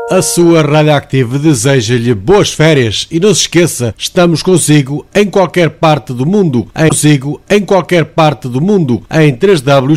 A sua Radioactive deseja-lhe boas férias e não se esqueça, estamos consigo em qualquer parte do mundo, em 3W